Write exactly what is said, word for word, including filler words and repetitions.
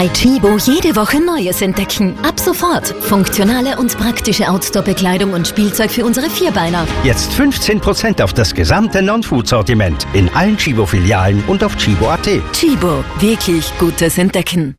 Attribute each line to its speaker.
Speaker 1: Bei Chibo jede Woche Neues entdecken. Ab sofort funktionale und praktische Outdoor-Bekleidung und Spielzeug für unsere Vierbeiner.
Speaker 2: Jetzt fünfzehn Prozent auf das gesamte Non-Food-Sortiment in allen Chibo-Filialen und auf chibo punkt at.
Speaker 1: Chibo, wirklich gutes Entdecken.